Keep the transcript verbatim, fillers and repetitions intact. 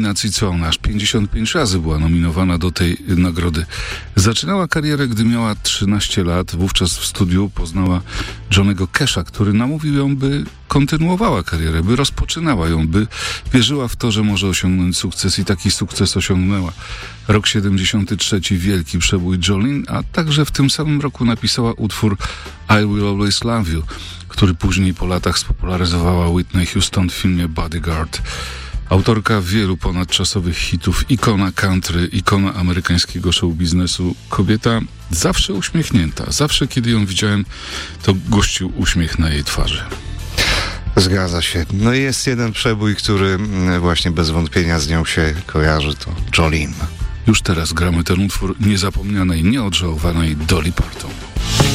nominacji co ona aż pięćdziesiąt pięć razy była nominowana do tej nagrody. Zaczynała karierę, gdy miała trzynaście lat. Wówczas w studiu poznała Johnny'ego Casha, który namówił ją, by kontynuowała karierę, by rozpoczynała ją, by wierzyła w to, że może osiągnąć sukces i taki sukces osiągnęła. Rok siedemdziesiąty trzeci, wielki przebój Jolene, a także w tym samym roku napisała utwór I Will Always Love You, który później po latach spopularyzowała Whitney Houston w filmie Bodyguard. Autorka wielu ponadczasowych hitów, ikona country, ikona amerykańskiego show biznesu. Kobieta zawsze uśmiechnięta. Zawsze, kiedy ją widziałem, to gościł uśmiech na jej twarzy. Zgadza się. No i jest jeden przebój, który właśnie bez wątpienia z nią się kojarzy, to Jolene. Już teraz gramy ten utwór niezapomnianej, nieodżałowanej Dolly Parton.